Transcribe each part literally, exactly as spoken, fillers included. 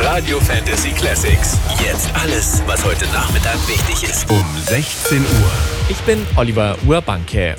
Radio Fantasy Classics. Jetzt alles, was heute Nachmittag wichtig ist. Um sechzehn Uhr. Ich bin Oliver Urbanke.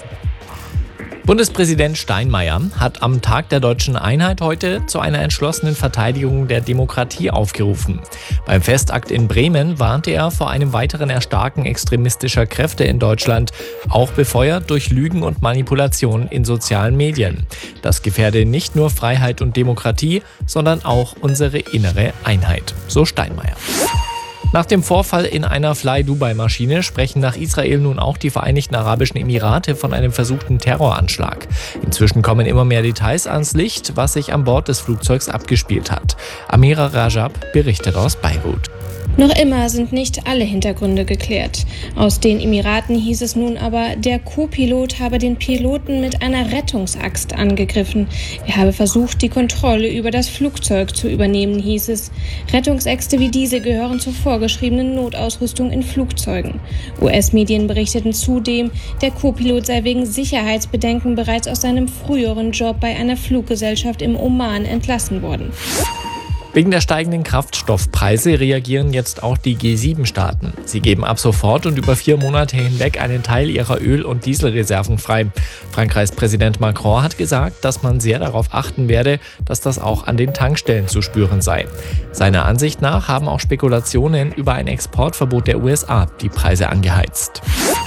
Bundespräsident Steinmeier hat am Tag der deutschen Einheit heute zu einer entschlossenen Verteidigung der Demokratie aufgerufen. Beim Festakt in Bremen warnte er vor einem weiteren Erstarken extremistischer Kräfte in Deutschland, auch befeuert durch Lügen und Manipulation in sozialen Medien. Das gefährde nicht nur Freiheit und Demokratie, sondern auch unsere innere Einheit, so Steinmeier. Nach dem Vorfall in einer Fly-Dubai-Maschine sprechen nach Israel nun auch die Vereinigten Arabischen Emirate von einem versuchten Terroranschlag. Inzwischen kommen immer mehr Details ans Licht, was sich an Bord des Flugzeugs abgespielt hat. Amira Rajab berichtet aus Beirut. Noch immer sind nicht alle Hintergründe geklärt. Aus den Emiraten hieß es nun aber, der Co-Pilot habe den Piloten mit einer Rettungsaxt angegriffen. Er habe versucht, die Kontrolle über das Flugzeug zu übernehmen, hieß es. Rettungsäxte wie diese gehören zur vorgeschriebenen Notausrüstung in Flugzeugen. U S-Medien berichteten zudem, der Co-Pilot sei wegen Sicherheitsbedenken bereits aus seinem früheren Job bei einer Fluggesellschaft im Oman entlassen worden. Wegen der steigenden Kraftstoffpreise reagieren jetzt auch die G sieben Staaten. Sie geben ab sofort und über vier Monate hinweg einen Teil ihrer Öl- und Dieselreserven frei. Frankreichs Präsident Macron hat gesagt, dass man sehr darauf achten werde, dass das auch an den Tankstellen zu spüren sei. Seiner Ansicht nach haben auch Spekulationen über ein Exportverbot der U S A die Preise angeheizt.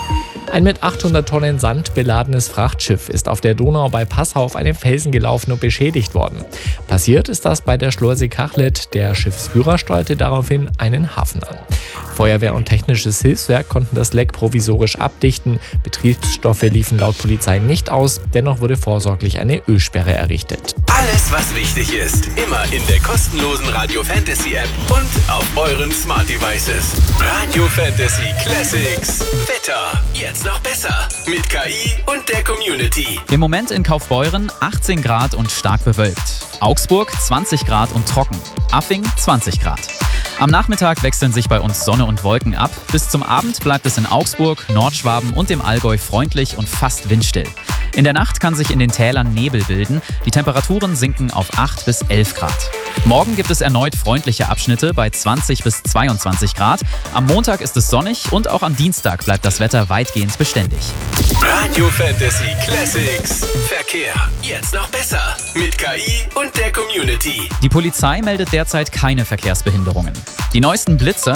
Ein mit achthundert Tonnen Sand beladenes Frachtschiff ist auf der Donau bei Passau auf einen Felsen gelaufen und beschädigt worden. Passiert ist das bei der Schleuse Kachlet. Der Schiffsführer steuerte daraufhin einen Hafen an. Feuerwehr und technisches Hilfswerk konnten das Leck provisorisch abdichten. Betriebsstoffe liefen laut Polizei nicht aus. Dennoch wurde vorsorglich eine Ölsperre errichtet. Alles, was wichtig ist, immer in der kostenlosen Radio Fantasy App und auf euren Smart Devices. Radio Fantasy Classics. Wetter. Jetzt noch besser. Mit K I und der Community. Im Moment in Kaufbeuren achtzehn Grad und stark bewölkt. Augsburg zwanzig Grad und trocken. Affing zwanzig Grad. Am Nachmittag wechseln sich bei uns Sonne und Wolken ab. Bis zum Abend bleibt es in Augsburg, Nordschwaben und dem Allgäu freundlich und fast windstill. In der Nacht kann sich in den Tälern Nebel bilden. Die Temperaturen sinken auf acht bis elf Grad. Morgen gibt es erneut freundliche Abschnitte bei zwanzig bis zweiundzwanzig Grad. Am Montag ist es sonnig und auch am Dienstag bleibt das Wetter weitgehend beständig. Radio Fantasy Classics. Verkehr. Jetzt noch besser. Mit K I und der Community. Die Polizei meldet derzeit keine Verkehrsbehinderungen. Die neuesten Blitzer